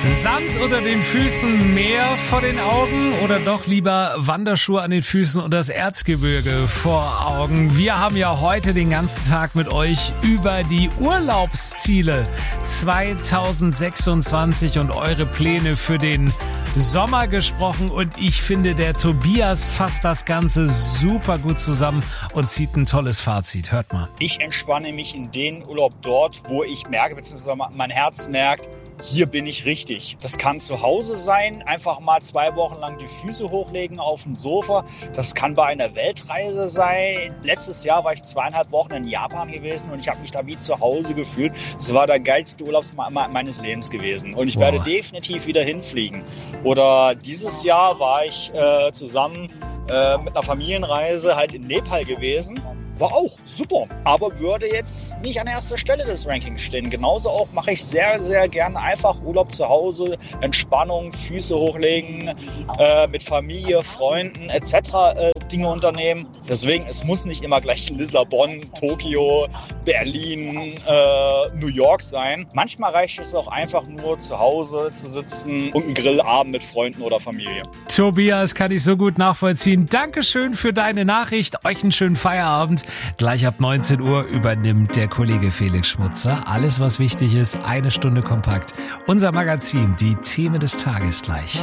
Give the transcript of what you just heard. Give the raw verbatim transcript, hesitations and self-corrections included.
Sand unter den Füßen, Meer vor den Augen oder doch lieber Wanderschuhe an den Füßen und das Erzgebirge vor Augen? Wir haben ja heute den ganzen Tag mit euch über die Urlaubsziele zweitausendsechsundzwanzig und eure Pläne für den Sommer gesprochen und ich finde, der Tobias fasst das Ganze super gut zusammen und zieht ein tolles Fazit. Hört mal. Ich entspanne mich in den Urlaub dort, wo ich merke, beziehungsweise mein Herz merkt, hier bin ich richtig. Das kann zu Hause sein, einfach mal zwei Wochen lang die Füße hochlegen auf dem Sofa. Das kann bei einer Weltreise sein. Letztes Jahr war ich zweieinhalb Wochen in Japan gewesen und ich habe mich da wie zu Hause gefühlt. Das war der geilste Urlaub meines Lebens gewesen. Und ich werde Boah. definitiv wieder hinfliegen. Oder dieses Jahr war ich äh, zusammen äh, mit einer Familienreise halt in Nepal gewesen. War auch super, aber würde jetzt nicht an erster Stelle des Rankings stehen. Genauso auch mache ich sehr, sehr gerne einfach Urlaub zu Hause, Entspannung, Füße hochlegen, äh, mit Familie, Freunden et cetera äh, Dinge unternehmen. Deswegen, es muss nicht immer gleich Lissabon, Tokio, Berlin, äh, New York sein. Manchmal reicht es auch einfach nur zu Hause zu sitzen und einen Grillabend mit Freunden oder Familie. Tobias, kann ich so gut nachvollziehen. Dankeschön für deine Nachricht. Euch einen schönen Feierabend. Gleich ab neunzehn Uhr übernimmt der Kollege Felix Schmutzer. Alles, was wichtig ist, eine Stunde kompakt. Unser Magazin, die Themen des Tages gleich.